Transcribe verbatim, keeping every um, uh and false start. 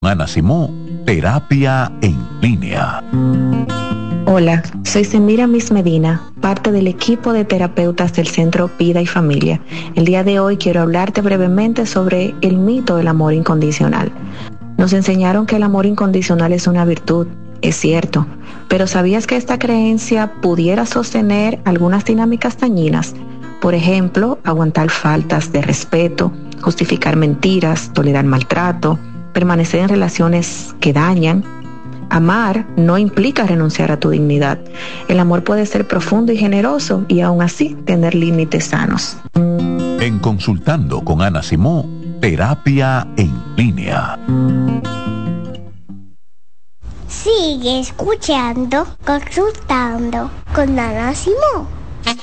Ana Simó, Terapia en Línea. Hola, soy Semira Miss Medina, parte del equipo de terapeutas del Centro Vida y Familia. El día de hoy quiero hablarte brevemente sobre el mito del amor incondicional. Nos enseñaron que el amor incondicional es una virtud, es cierto, pero ¿sabías que esta creencia pudiera sostener algunas dinámicas dañinas? Por ejemplo, aguantar faltas de respeto, justificar mentiras, tolerar maltrato, permanecer en relaciones que dañan. Amar no implica renunciar a tu dignidad. El amor puede ser profundo y generoso y aún así tener límites sanos. En Consultando con Ana Simó, Terapia en Línea. Sigue escuchando, consultando con Ana Simó.